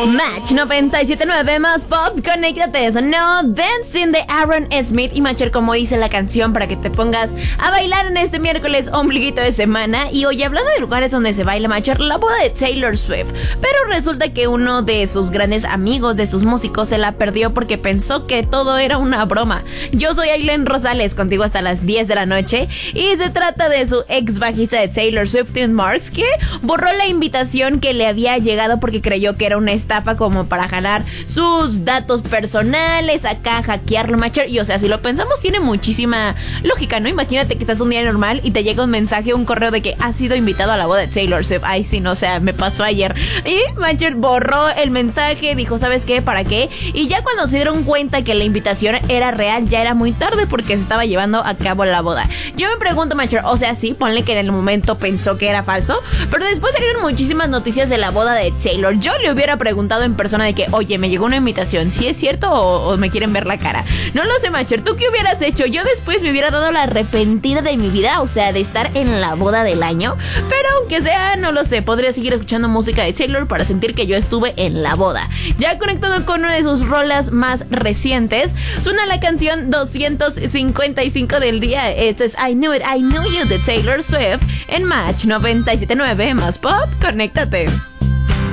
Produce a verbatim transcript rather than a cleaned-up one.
Match noventa y siete punto nueve más pop, conéctate. No Dancing de Aaron Smith y Macher, como dice la canción, para que te pongas a bailar en este miércoles ombliguito de semana. Y hoy, hablando de lugares donde se baila, Macher, la boda de Taylor Swift. Pero resulta que uno de sus grandes amigos, de sus músicos, se la perdió porque pensó que todo era una broma. Yo soy Ailén Rosales, contigo hasta las diez de la noche. Y se trata de su ex bajista de Taylor Swift, Tim Marks, que borró la invitación que le había llegado porque creyó que era una estafa, como para jalar sus datos personales, acá hackearlo, Macher. Y o sea, si lo pensamos, tiene muchísima lógica, ¿no? Imagínate que estás un día normal y te llega un mensaje, un correo de que has sido invitado a la boda de Taylor Swift. Ay, sí, no, o sea, me pasó ayer. Y Macher borró el mensaje, dijo, ¿sabes qué? ¿Para qué? Y ya cuando se dieron cuenta que la invitación era real, ya era muy tarde porque se estaba llevando a cabo la boda. Yo me pregunto, Macher, o sea, sí, ponle que en el momento pensó que era falso, pero después salieron muchísimas noticias de la boda de Taylor. Yo le hubiera preguntado en persona de que, oye, me llegó una invitación, ¿sí es cierto o, o me quieren ver la cara? No lo sé, Macher, ¿tú qué hubieras hecho? Yo después me hubiera dado la arrepentida de mi vida, o sea, de estar en la boda del año, pero aunque sea, no lo sé, podría seguir escuchando música de Taylor para sentir que yo estuve en la boda. Ya conectado con una de sus rolas más recientes, suena la canción doscientos cincuenta y cinco del día. Esto es I Knew It, I Knew You de Taylor Swift en Match noventa y siete punto nueve más pop, conéctate.